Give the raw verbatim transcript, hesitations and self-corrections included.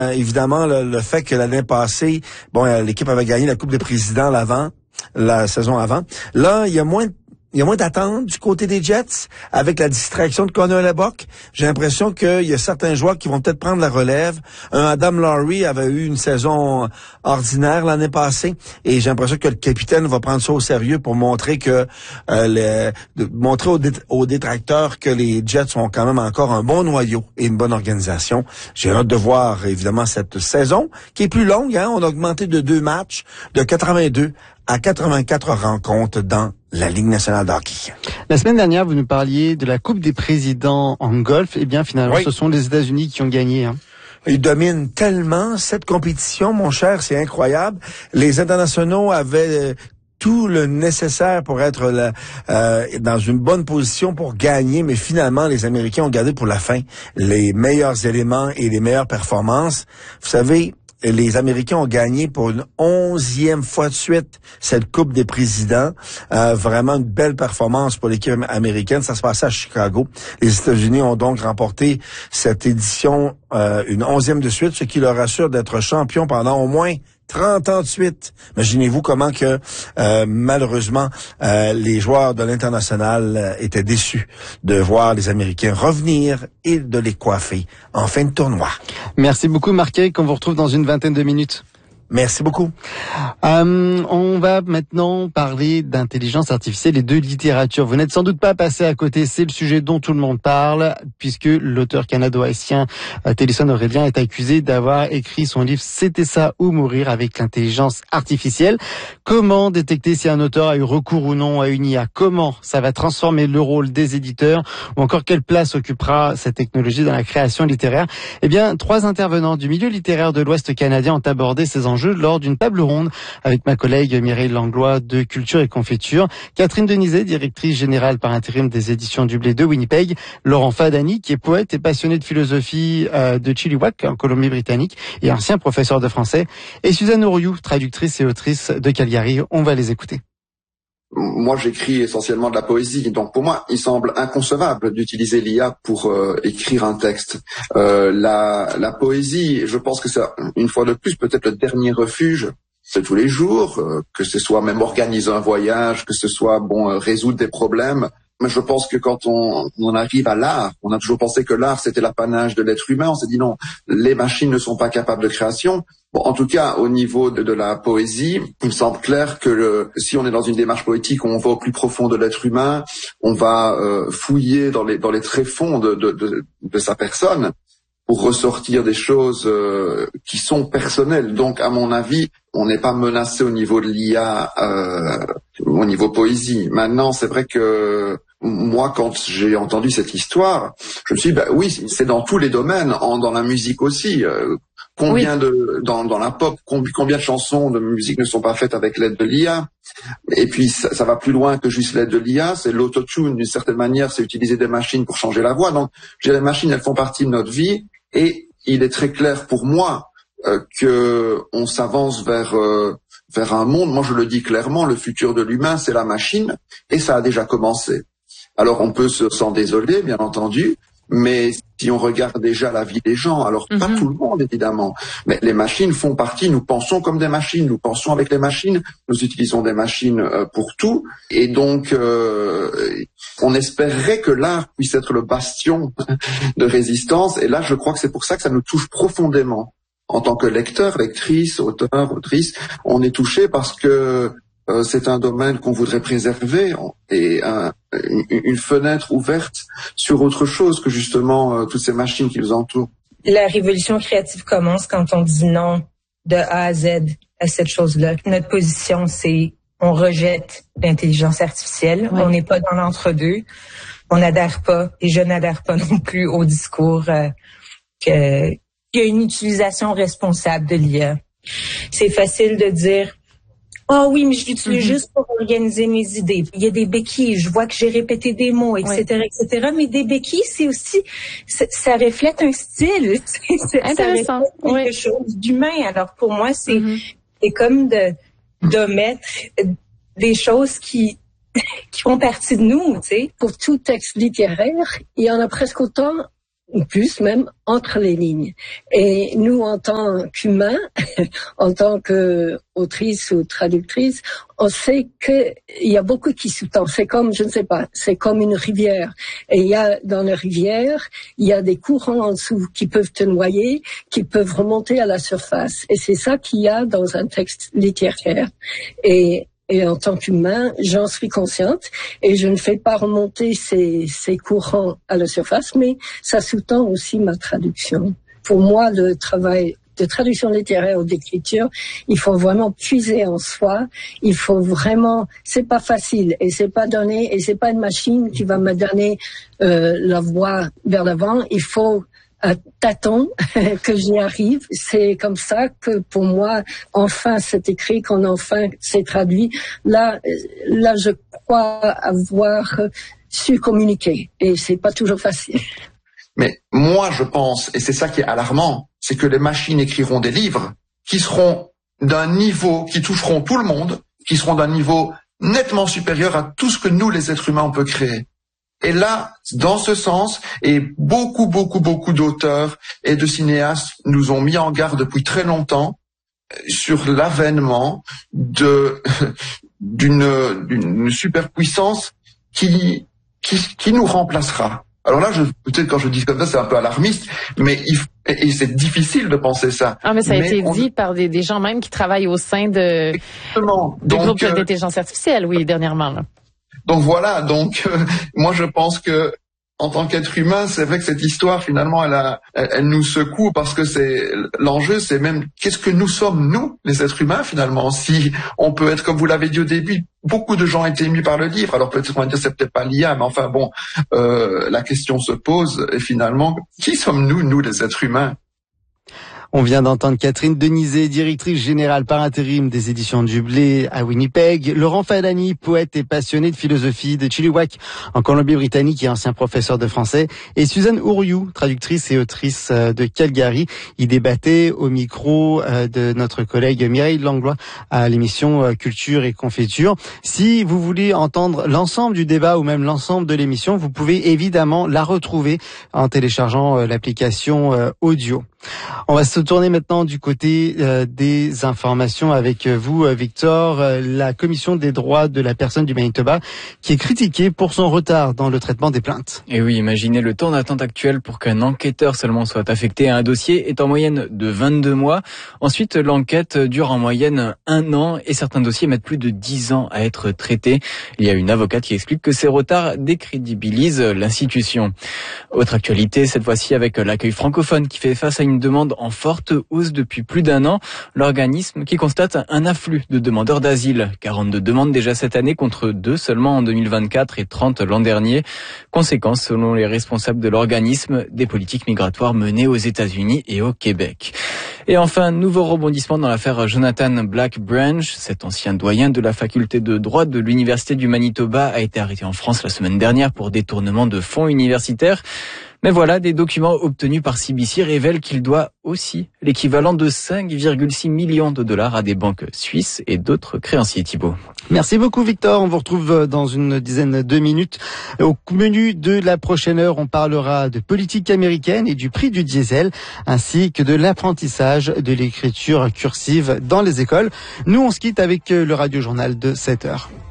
Euh, évidemment, le, le fait que l'année passée, bon, euh, l'équipe avait gagné la Coupe des présidents l'avant, la saison avant. Là, il y a moins de Il y a moins d'attente du côté des Jets avec la distraction de Connor Lebock. J'ai l'impression qu'il y a certains joueurs qui vont peut-être prendre la relève. Un Adam Lowry avait eu une saison ordinaire l'année passée et j'ai l'impression que le capitaine va prendre ça au sérieux pour montrer que euh, les, de, montrer aux, dé, aux détracteurs que les Jets ont quand même encore un bon noyau et une bonne organisation. J'ai hâte de voir évidemment cette saison qui est plus longue. Hein? On a augmenté de deux matchs, de quatre-vingt-deux à quatre-vingt-quatre rencontres dans la Ligue nationale de hockey. La semaine dernière, vous nous parliez de la Coupe des présidents en golf. Eh bien, finalement, oui. Ce sont les États-Unis qui ont gagné. Hein. Ils dominent tellement cette compétition, mon cher, c'est incroyable. Les internationaux avaient tout le nécessaire pour être là, euh, dans une bonne position pour gagner, mais finalement, les Américains ont gardé pour la fin les meilleurs éléments et les meilleures performances. Vous savez, les Américains ont gagné pour une onzième fois de suite cette Coupe des présidents. Euh, vraiment une belle performance pour l'équipe américaine. Ça se passait à Chicago. Les États-Unis ont donc remporté cette édition euh, une onzième de suite, ce qui leur assure d'être champions pendant au moins trente ans de suite. Imaginez-vous comment que euh, malheureusement euh, les joueurs de l'international euh, étaient déçus de voir les Américains revenir et de les coiffer en fin de tournoi. Merci beaucoup Marc-Éric, on vous retrouve dans une vingtaine de minutes. Merci beaucoup. Euh, on va maintenant parler d'intelligence artificielle et de littérature. Vous n'êtes sans doute pas passé à côté, c'est le sujet dont tout le monde parle, puisque l'auteur canado-haïtien Télisson Aurélien est accusé d'avoir écrit son livre « C'était ça ou mourir » avec l'intelligence artificielle. Comment détecter si un auteur a eu recours ou non à une I A? Comment ça va transformer le rôle des éditeurs? Ou encore quelle place occupera cette technologie dans la création littéraire? Eh bien, trois intervenants du milieu littéraire de l'Ouest canadien ont abordé ces enjeux lors d'une table ronde avec ma collègue Mireille Langlois de Culture et Confiture, Catherine Denizet, directrice générale par intérim des éditions du Blé de Winnipeg, Laurent Fadani, qui est poète et passionné de philosophie euh, de Chilliwack, en Colombie-Britannique, et ancien professeur de français, et Suzanne Auriou, traductrice et autrice de Calgary. On va les écouter. Moi, j'écris essentiellement de la poésie, donc pour moi, il semble inconcevable d'utiliser l'I A pour euh, écrire un texte. Euh, la, la poésie, je pense que c'est, une fois de plus, peut-être le dernier refuge de tous les jours, euh, que ce soit même organiser un voyage, que ce soit bon euh, résoudre des problèmes. Mais je pense que quand on, on arrive à l'art, on a toujours pensé que l'art, c'était l'apanage de l'être humain. On s'est dit non, les machines ne sont pas capables de création. Bon, en tout cas, au niveau de, de la poésie, il me semble clair que le, si on est dans une démarche poétique où on va au plus profond de l'être humain, on va euh, fouiller dans les, dans les tréfonds de, de, de, de sa personne pour ressortir des choses euh, qui sont personnelles. Donc, à mon avis, on n'est pas menacé au niveau de l'I A, euh, au niveau poésie. Maintenant, c'est vrai que moi, quand j'ai entendu cette histoire, je me suis dit, bah oui, c'est dans tous les domaines, en, dans la musique aussi. Euh, combien oui. de dans, dans la pop, combien de chansons de musique ne sont pas faites avec l'aide de l'I A? Et puis ça, ça va plus loin que juste l'aide de l'I A. C'est l'autotune, d'une certaine manière, c'est utiliser des machines pour changer la voix. Donc, j'ai les machines, elles font partie de notre vie, et il est très clair pour moi euh, que on s'avance vers euh, vers un monde. Moi, je le dis clairement, le futur de l'humain, c'est la machine, et ça a déjà commencé. Alors, on peut se, s'en désoler, bien entendu, mais si on regarde déjà la vie des gens, alors mm-hmm. pas tout le monde, évidemment, mais les machines font partie, nous pensons comme des machines, nous pensons avec les machines, nous utilisons des machines euh, pour tout, et donc euh, on espérerait que l'art puisse être le bastion de résistance, et là, je crois que c'est pour ça que ça nous touche profondément. En tant que lecteur, lectrice, auteur, autrice, on est touché parce que Euh, c'est un domaine qu'on voudrait préserver et un, une, une fenêtre ouverte sur autre chose que justement euh, toutes ces machines qui nous entourent. La révolution créative commence quand on dit non de A à Z à cette chose-là. Notre position, c'est on rejette l'intelligence artificielle. Ouais. On n'est pas dans l'entre-deux. On n'adhère pas, et je n'adhère pas non plus au discours euh, que, qu'il y a une utilisation responsable de l'I A. C'est facile de dire ah oh oui, mais je l'utilise mm-hmm. juste pour organiser mes idées. Il y a des béquilles, je vois que j'ai répété des mots, et cetera, oui. et cetera. Mais des béquilles, c'est aussi, ça, ça reflète un style. C'est, intéressant. Ça reflète quelque oui. chose d'humain. Alors pour moi, c'est, mm-hmm. c'est comme de d'omettre des choses qui qui font partie de nous, tu sais. Pour tout texte littéraire, il y en a presque autant ou plus même, entre les lignes. Et nous, en tant qu'humains, en tant qu'autrice ou traductrice, on sait qu'il y a beaucoup qui sous-tend. C'est comme, je ne sais pas, c'est comme une rivière. Et il y a, dans la rivière, il y a des courants en dessous qui peuvent te noyer, qui peuvent remonter à la surface. Et c'est ça qu'il y a dans un texte littéraire. Et Et en tant qu'humain, j'en suis consciente et je ne fais pas remonter ces, ces courants à la surface, mais ça sous-tend aussi ma traduction. Pour moi, le travail de traduction littéraire ou d'écriture, il faut vraiment puiser en soi. Il faut vraiment, c'est pas facile et c'est pas donné et c'est pas une machine qui va me donner euh, la voie vers l'avant. Il faut à tâtons que j'y arrive. C'est comme ça que pour moi, enfin c'est écrit, qu'on enfin c'est traduit. Là, là, je crois avoir su communiquer et c'est pas toujours facile. Mais moi, je pense, et c'est ça qui est alarmant, c'est que les machines écriront des livres qui seront d'un niveau, qui toucheront tout le monde, qui seront d'un niveau nettement supérieur à tout ce que nous, les êtres humains, on peut créer. Et là, dans ce sens, et beaucoup, beaucoup, beaucoup d'auteurs et de cinéastes nous ont mis en garde depuis très longtemps sur l'avènement de d'une d'une superpuissance qui qui qui nous remplacera. Alors là, je, peut-être quand je dis comme ça, c'est un peu alarmiste, mais il, et, et c'est difficile de penser ça. Ah, mais ça a mais été on... dit par des, des gens même qui travaillent au sein de du groupe euh... d'intelligence artificielle, oui, dernièrement, là. Donc voilà, donc euh, moi je pense que en tant qu'être humain, c'est vrai que cette histoire finalement elle, a, elle, elle nous secoue parce que c'est l'enjeu, c'est même qu'est-ce que nous sommes nous, les êtres humains finalement. Si on peut être comme vous l'avez dit au début, beaucoup de gens étaient émus par le livre. Alors peut-être on va dire c'est peut-être pas l'I A, mais enfin bon, euh, la question se pose et finalement qui sommes-nous, nous les êtres humains? On vient d'entendre Catherine Denizet, directrice générale par intérim des éditions du Blé à Winnipeg, Laurent Fadani, poète et passionné de philosophie de Chilliwack en Colombie-Britannique et ancien professeur de français, et Suzanne Ouriou, traductrice et autrice de Calgary. Ils débattaient au micro de notre collègue Mireille Langlois à l'émission Culture et Confiture. Si vous voulez entendre l'ensemble du débat ou même l'ensemble de l'émission, vous pouvez évidemment la retrouver en téléchargeant l'application audio. On va se tourner maintenant du côté euh, des informations avec vous, Victor. Euh, la Commission des droits de la personne du Manitoba qui est critiquée pour son retard dans le traitement des plaintes. Et oui, imaginez le temps d'attente actuel pour qu'un enquêteur seulement soit affecté à un dossier est en moyenne de vingt-deux mois. Ensuite, l'enquête dure en moyenne un an et certains dossiers mettent plus de dix ans à être traités. Il y a une avocate qui explique que ces retards décrédibilisent l'institution. Autre actualité, cette fois-ci avec l'accueil francophone qui fait face à une Une demande en forte hausse depuis plus d'un an. L'organisme qui constate un afflux de demandeurs d'asile. quarante-deux demandes déjà cette année contre deux seulement en deux mille vingt-quatre et trente l'an dernier. Conséquence, selon les responsables de l'organisme, des politiques migratoires menées aux États-Unis et au Québec. Et enfin, nouveau rebondissement dans l'affaire Jonathan Black Branch. Cet ancien doyen de la faculté de droit de l'Université du Manitoba a été arrêté en France la semaine dernière pour détournement de fonds universitaires. Mais voilà, des documents obtenus par C B C révèlent qu'il doit aussi l'équivalent de cinq virgule six millions de dollars à des banques suisses et d'autres créanciers. Thibault. Merci beaucoup Victor, on vous retrouve dans une dizaine de minutes. Au menu de la prochaine heure, on parlera de politique américaine et du prix du diesel, ainsi que de l'apprentissage de l'écriture cursive dans les écoles. Nous, on se quitte avec le radio-journal de sept heures.